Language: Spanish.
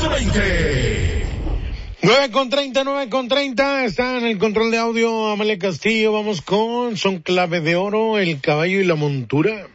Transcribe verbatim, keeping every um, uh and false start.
once veinte. nueve con treinta, nueve con treinta, está en el control de audio Amalia Castillo. Vamos con Son Clave de Oro, el caballo y la montura.